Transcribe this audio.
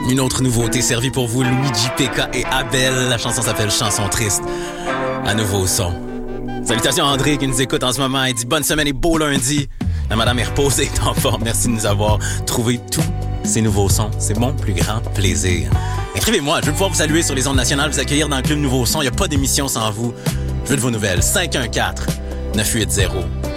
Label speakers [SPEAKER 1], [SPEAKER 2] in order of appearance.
[SPEAKER 1] Une autre nouveauté servie pour vous, Luigi P.K. et Abel. La chanson s'appelle Chanson triste. À nouveau au son. Salutations à André qui nous écoute en ce moment. Il dit bonne semaine et beau lundi. La madame est reposée, est en forme. Merci de nous avoir trouvé tous ces nouveaux sons. C'est mon plus grand plaisir. Écrivez-moi, je veux pouvoir vous saluer sur les ondes nationales, vous accueillir dans le Club Nouveau Son. Il n'y a pas d'émission sans vous. Je veux de vos nouvelles. 514-980